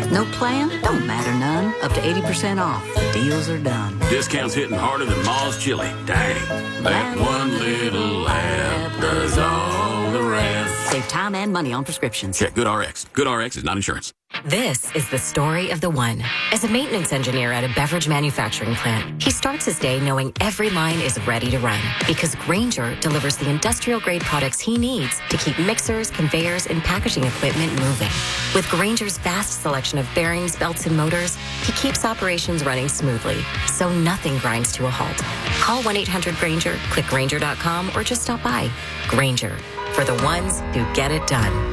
No plan? Don't matter none. Up to 80% off. Deals are done. Discounts hitting harder than Ma's chili. Dang. That one little app does all the rest. Save time and money on prescriptions. Check GoodRx. GoodRx is not insurance. This is the story of the one. As a maintenance engineer at a beverage manufacturing plant, he starts his day knowing every line is ready to run because Grainger delivers the industrial-grade products he needs to keep mixers, conveyors, and packaging equipment moving. With Grainger's vast selection of bearings, belts, and motors, he keeps operations running smoothly, so nothing grinds to a halt. Call 1-800-GRAINGER, click Grainger.com, or just stop by. Grainger, for the ones who get it done.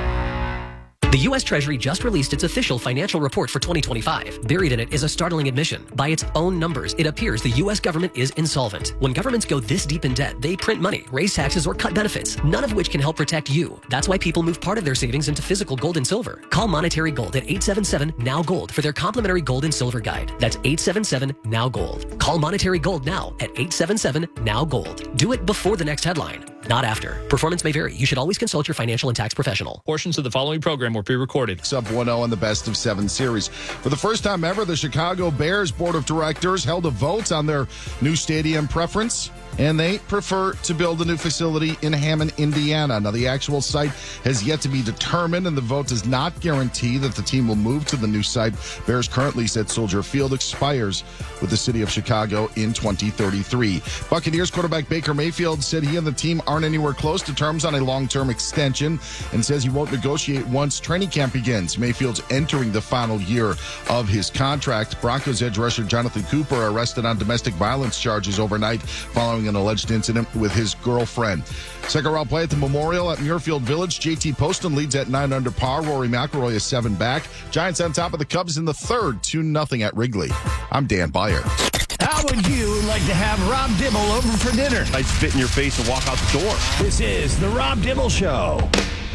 The U.S. Treasury just released its official financial report for 2025. Buried in it is a startling admission. By its own numbers, it appears the U.S. government is insolvent. When governments go this deep in debt, they print money, raise taxes, or cut benefits, none of which can help protect you. That's why people move part of their savings into physical gold and silver. Call Monetary Gold at 877-NOW-GOLD for their complimentary gold and silver guide. That's 877-NOW-GOLD. Call Monetary Gold now at 877-NOW-GOLD. Do it before the next headline, not after. Performance may vary. You should always consult your financial and tax professional. Portions of the following program were pre-recorded. Sub 1-0 in the best of 7 series. For the first time ever, the Chicago Bears Board of Directors held a vote on their new stadium preference, and they prefer to build a new facility in Hammond, Indiana. Now, the actual site has yet to be determined, and the vote does not guarantee that the team will move to the new site. Bears currently said Soldier Field expires with the city of Chicago in 2033. Buccaneers quarterback Baker Mayfield said he and the team aren't anywhere close to terms on a long-term extension and says he won't negotiate once training camp begins. Mayfield's entering the final year of his contract. Broncos edge rusher Jonathan Cooper arrested on domestic violence charges overnight following an alleged incident with his girlfriend. Second round play at the Memorial at Muirfield Village. JT Poston leads at 9 under par. Rory McIlroy is 7 back. Giants on top of the Cubs in the third, 2-0 at Wrigley. I'm Dan Beyer. How would you like to have Rob Dibble over for dinner? I'd spit in your face and walk out the door. This is the Rob Dibble Show.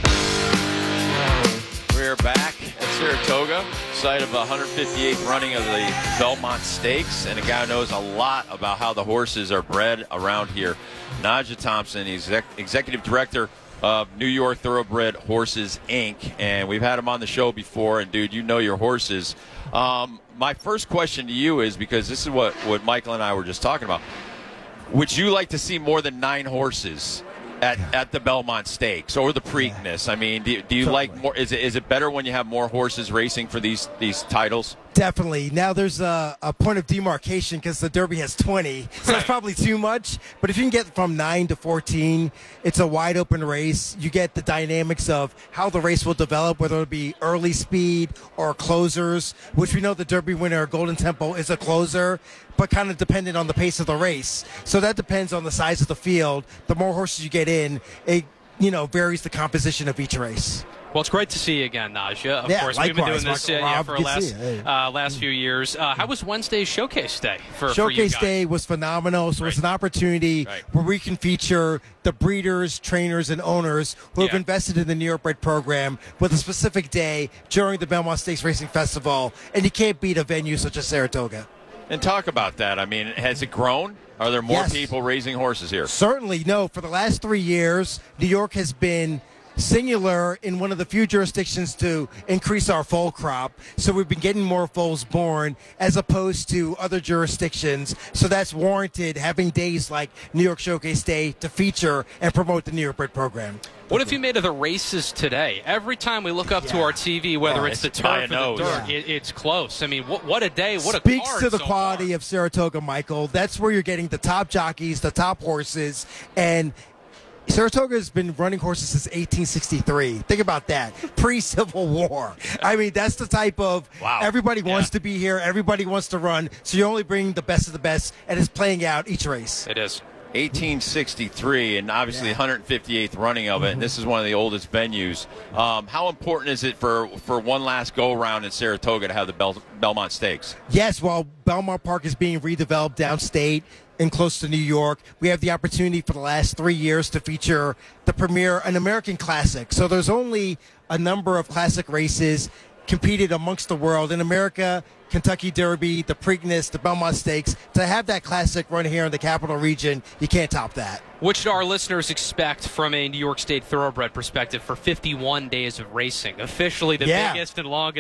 We're back at Saratoga, site of the 158th running of the Belmont Stakes, and a guy who knows a lot about how the horses are bred around here. Nadja Thompson, he's executive director of New York Thoroughbred Horses, Inc., and we've had him on the show before, and, dude, you know your horses. My first question to you is, because this is what Michael and I were just talking about, would you like to see more than 9 horses at the Belmont Stakes or the Preakness? I mean, do you like more? Is it better when you have more horses racing for these titles? Definitely. Now there's a point of demarcation because the Derby has 20, so that's probably too much. But if you can get from 9 to 14, it's a wide open race. You get the dynamics of how the race will develop, whether it be early speed or closers, which we know the Derby winner, Golden Temple, is a closer, but kind of dependent on the pace of the race. So that depends on the size of the field. The more horses you get in, it varies the composition of each race. Well, it's great to see you again, Nadja. Of course, likewise, we've been doing this for the last few years. How was Wednesday's Showcase Day for you guys? Showcase Day was phenomenal. So it's an opportunity where we can feature the breeders, trainers, and owners who have invested in the New York Bred program with a specific day during the Belmont Stakes Racing Festival. And you can't beat a venue such as Saratoga. And talk about that. I mean, has it grown? Are there more people raising horses here? Certainly. No, for the last 3 years, New York has been singular in one of the few jurisdictions to increase our foal crop. So we've been getting more foals born as opposed to other jurisdictions. So that's warranted having days like New York Showcase Day to feature and promote the New York Bred program. What have you made of the races today? Every time we look up to our TV, whether it's the turf or the dirt, it's close. I mean, what a day, what a card. Speaks to the quality of Saratoga, Michael. That's where you're getting the top jockeys, the top horses, and Saratoga has been running horses since 1863. Think about that. Pre-Civil War. I mean, that's the type of everybody wants to be here. Everybody wants to run. So you're only bringing the best of the best, and it's playing out each race. It is. 1863, and obviously the 158th running of it, and this is one of the oldest venues. How important is it for one last go-around in Saratoga to have the Belmont Stakes? Yes, well, Belmont Park is being redeveloped downstate and close to New York. We have the opportunity for the last 3 years to feature the premier, an American classic. So there's only a number of classic races competed amongst the world. In America, Kentucky Derby, the Preakness, the Belmont Stakes. To have that classic run here in the Capital Region, you can't top that. What should our listeners expect from a New York State Thoroughbred perspective for 51 days of racing? Officially the biggest and longest